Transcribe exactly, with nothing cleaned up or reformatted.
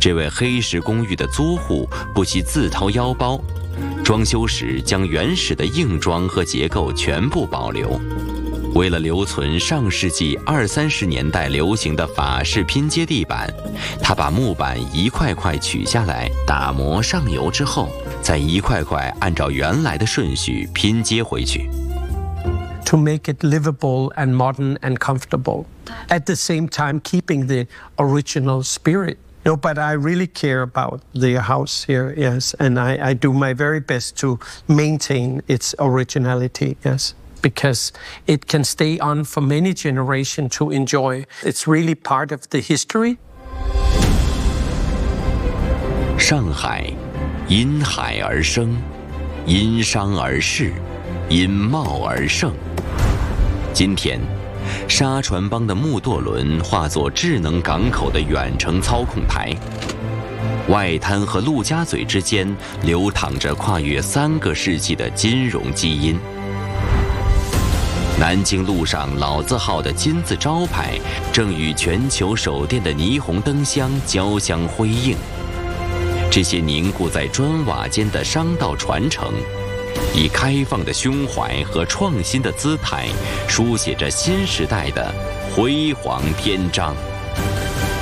这位黑石公寓的租户不惜自掏腰包，装修时将原始的硬装和结构全部保留。为了留存上世纪二三十年代流行的法式拼接地板，他把木板一块块取下来，打磨上油之后，再一块块按照原来的顺序拼接回去。 To make it livable and modern and comfortable, at the same time keeping the original spirit. No, but I really care about the house here, yes, and I, I do my very best to maintain its originality, yes.Because it can stay on for many generations to enjoy. It's really part of the history. 上海，因海而生，因商而仕，因贸而盛。今天，沙船帮的木舵轮化作智能港口的远程操控台。外滩和陆家嘴之间流淌着跨越三个世纪的金融基因。南京路上老字号的金字招牌正与全球首店的霓虹灯箱交相辉映。这些凝固在砖瓦间的商道传承，以开放的胸怀和创新的姿态，书写着新时代的辉煌篇章。